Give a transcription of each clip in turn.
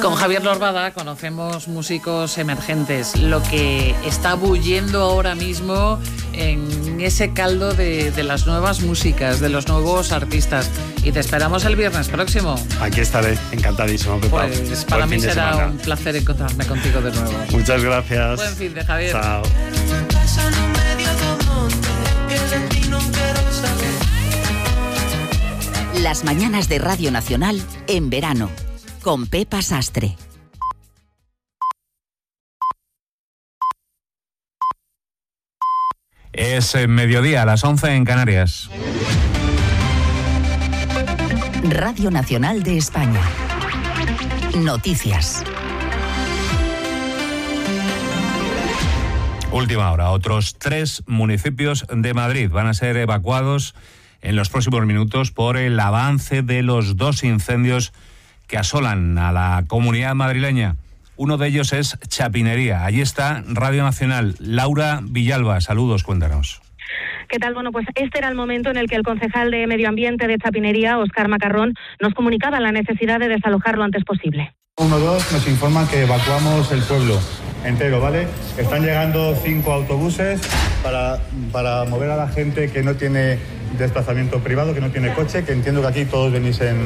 Con Javier Lorbada conocemos músicos emergentes, lo que está bullendo ahora mismo en ese caldo de las nuevas músicas, de los nuevos artistas. Y te esperamos el viernes próximo. Aquí estaré, encantadísimo, Pepa. Pues para mí será un placer encontrarme contigo de nuevo. Muchas gracias. Buen fin de Javier. Chao. Las mañanas de Radio Nacional en verano, con Pepa Sastre. Es mediodía, a las 11 en Canarias. Radio Nacional de España. Noticias. Última hora, otros 3 municipios de Madrid van a ser evacuados en los próximos minutos por el avance de los 2 incendios que asolan a la comunidad madrileña. Uno de ellos es Chapinería. Allí está Radio Nacional. Laura Villalba, saludos, cuéntanos. ¿Qué tal? Bueno, pues este era el momento en el que el concejal de Medio Ambiente de Chapinería, Óscar Macarrón, nos comunicaba la necesidad de desalojar lo antes posible. 1-2 nos informan que evacuamos el pueblo entero, ¿vale? Están llegando 5 autobuses para mover a la gente que no tiene desplazamiento privado, que no tiene coche, que entiendo que aquí todos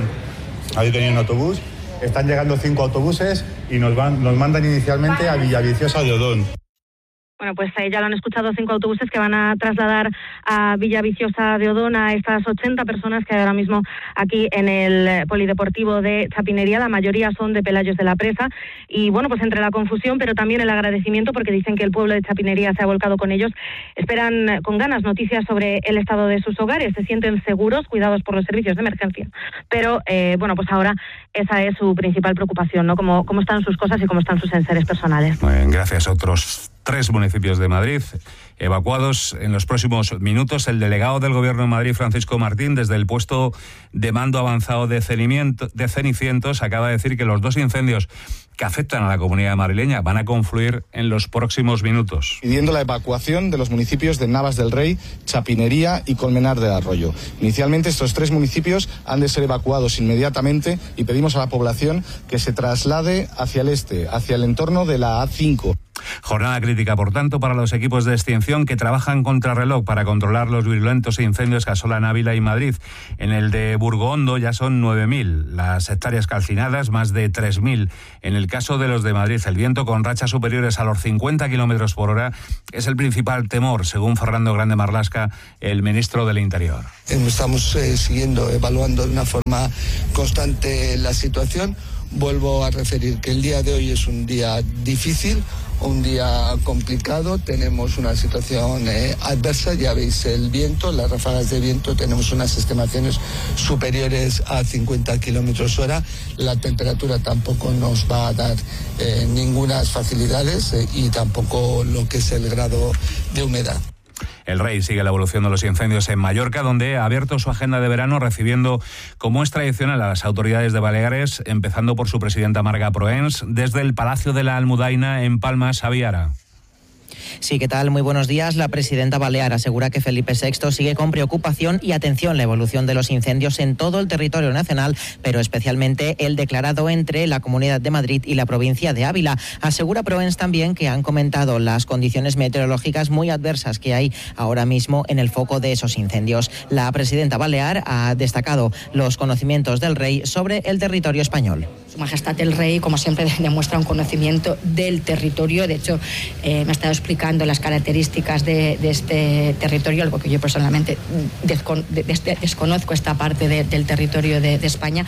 habéis venido en autobús. Están llegando 5 autobuses y nos mandan inicialmente a Villaviciosa de Odón. Bueno, pues ya lo han escuchado, 5 autobuses que van a trasladar a Villaviciosa de Odón a estas 80 personas que hay ahora mismo aquí en el polideportivo de Chapinería. La mayoría son de Pelayos de la Presa. Y bueno, pues entre la confusión, pero también el agradecimiento, porque dicen que el pueblo de Chapinería se ha volcado con ellos, esperan con ganas noticias sobre el estado de sus hogares. Se sienten seguros, cuidados por los servicios de emergencia. Pero bueno, pues ahora esa es su principal preocupación, ¿no? Cómo están sus cosas y cómo están sus enseres personales. Muy bien, gracias. Otros 3 municipios de Madrid evacuados en los próximos minutos. El delegado del Gobierno de Madrid, Francisco Martín, desde el puesto de mando avanzado de Cenicientos, acaba de decir que los 2 incendios que afectan a la comunidad madrileña van a confluir en los próximos minutos. Pidiendo la evacuación de los municipios de Navas del Rey, Chapinería y Colmenar del Arroyo. Inicialmente estos 3 municipios han de ser evacuados inmediatamente y pedimos a la población que se traslade hacia el este, hacia el entorno de la A5. Jornada crítica, por tanto, para los equipos de extinción que trabajan contrarreloj para controlar los virulentos incendios que asolan Ávila y Madrid. En el de Burgondo ya son 9.000, las hectáreas calcinadas más de 3.000. En el caso de los de Madrid, el viento con rachas superiores a los 50 kilómetros por hora es el principal temor, según Fernando Grande Marlaska, el ministro del Interior. Estamos evaluando de una forma constante la situación. Vuelvo a referir que el día de hoy es un día difícil, un día complicado. Tenemos una situación adversa, ya veis el viento, las ráfagas de viento, tenemos unas estimaciones superiores a 50 kilómetros hora. La temperatura tampoco nos va a dar ningunas facilidades y tampoco lo que es el grado de humedad. El Rey sigue la evolución de los incendios en Mallorca, donde ha abierto su agenda de verano recibiendo, como es tradicional, a las autoridades de Baleares, empezando por su presidenta Marga Proens, desde el Palacio de la Almudaina en Palma, Xaviara. Sí, ¿qué tal? Muy buenos días. La presidenta balear asegura que Felipe VI sigue con preocupación y atención la evolución de los incendios en todo el territorio nacional, pero especialmente el declarado entre la Comunidad de Madrid y la provincia de Ávila. Asegura Proens también que han comentado las condiciones meteorológicas muy adversas que hay ahora mismo en el foco de esos incendios. La presidenta balear ha destacado los conocimientos del Rey sobre el territorio español. Su Majestad el Rey, como siempre, demuestra un conocimiento del territorio. De hecho, me ha estado explicando las características de este territorio, algo que yo personalmente desconozco esta parte del territorio de España.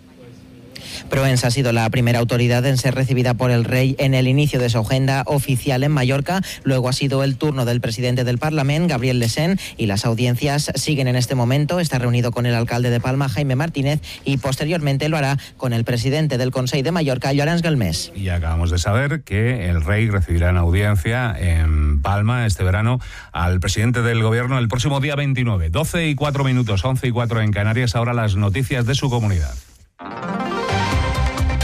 Proens ha sido la primera autoridad en ser recibida por el Rey en el inicio de su agenda oficial en Mallorca. Luego ha sido el turno del presidente del Parlamento, Gabriel Lesén, y las audiencias siguen en este momento. Está reunido con el alcalde de Palma, Jaime Martínez, y posteriormente lo hará con el presidente del Consell de Mallorca, Llorenç Galmés. Y acabamos de saber que el Rey recibirá en audiencia en Palma este verano al presidente del Gobierno el próximo día 29. 12:04, 11:04 en Canarias. Ahora las noticias de su comunidad.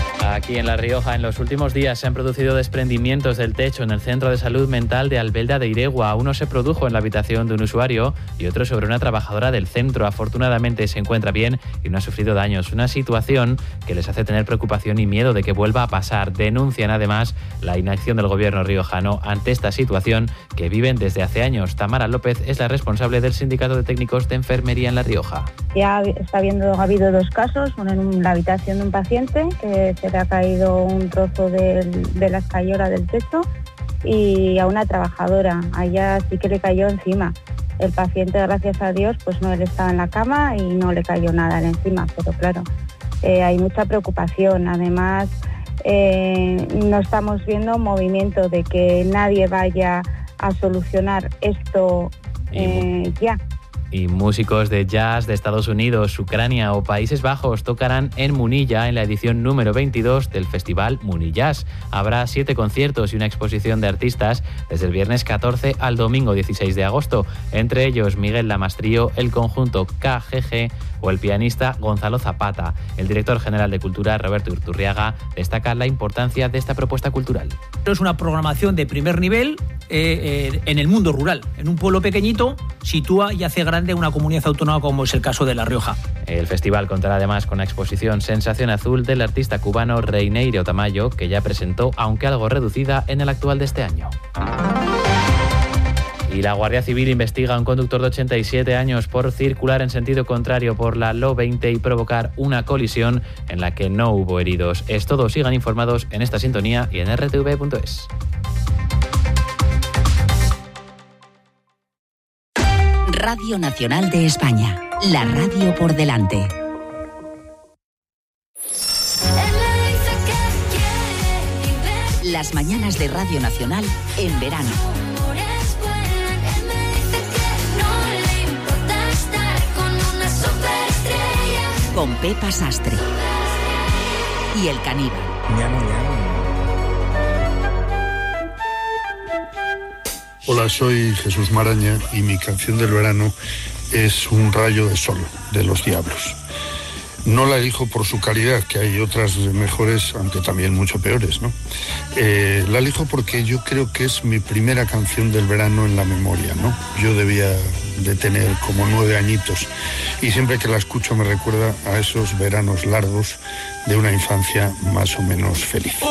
Aquí en La Rioja, en los últimos días se han producido desprendimientos del techo en el Centro de Salud Mental de Albelda de Iregua. Uno se produjo en la habitación de un usuario y otro sobre una trabajadora del centro. Afortunadamente se encuentra bien y no ha sufrido daños. Una situación que les hace tener preocupación y miedo de que vuelva a pasar. Denuncian además la inacción del gobierno riojano ante esta situación que viven desde hace años. Tamara López es la responsable del Sindicato de Técnicos de Enfermería en La Rioja. Ya ha habido 2 casos, uno en la habitación de un paciente que se le ha caído un trozo de la escayola del techo y a una trabajadora, a ella sí que le cayó encima. El paciente, gracias a Dios, pues no, él estaba en la cama y no le cayó nada encima, pero claro, hay mucha preocupación. Además, no estamos viendo movimiento de que nadie vaya a solucionar esto ya. Y músicos de jazz de Estados Unidos, Ucrania o Países Bajos tocarán en Munilla en la edición número 22 del festival Munijazz. Habrá 7 conciertos y una exposición de artistas desde el viernes 14 al domingo 16 de agosto. Entre ellos Miguel Lamastrillo, el conjunto KGG o el pianista Gonzalo Zapata. El director general de Cultura, Roberto Urturriaga, destaca la importancia de esta propuesta cultural. Es una programación de primer nivel en el mundo rural. En un pueblo pequeñito sitúa y hace grande una comunidad autónoma como es el caso de La Rioja. El festival contará además con la exposición Sensación Azul del artista cubano Reineiro Tamayo, que ya presentó, aunque algo reducida, en el actual de este año. Y la Guardia Civil investiga a un conductor de 87 años por circular en sentido contrario por la LO20 y provocar una colisión en la que no hubo heridos. Es todo, sigan informados en esta sintonía y en rtv.es. Radio Nacional de España, la radio por delante. Las mañanas de Radio Nacional en verano. Con Pepa Sastre y el caníbal. Hola, soy Jesús Maraña y mi canción del verano es Un rayo de sol, de Los Diablos. No la elijo por su calidad, que hay otras mejores, aunque también mucho peores, ¿no? La elijo porque yo creo que es mi primera canción del verano en la memoria, ¿no? Yo debía de tener como 9 añitos y siempre que la escucho me recuerda a esos veranos largos de una infancia más o menos feliz.